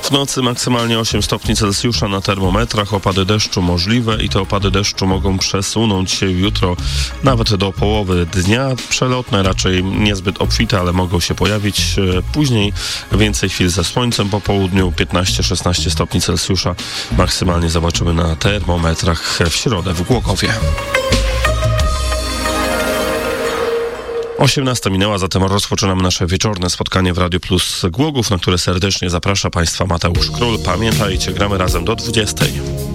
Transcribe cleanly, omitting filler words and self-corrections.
W nocy maksymalnie 8 stopni Celsjusza na termometrach, opady deszczu możliwe i te opady deszczu mogą przesunąć się jutro nawet do połowy dnia. Przelotne raczej niezbyt obfite, ale mogą się pojawić. Później więcej chwil ze słońcem po południu, 15-16 stopni Celsjusza maksymalnie zobaczymy na termometrach w środę w Głogowie. 18 minęła, zatem rozpoczynamy nasze wieczorne spotkanie w Radio Plus Głogów, na które serdecznie zaprasza Państwa Mateusz Król. Pamiętajcie, gramy razem do 20.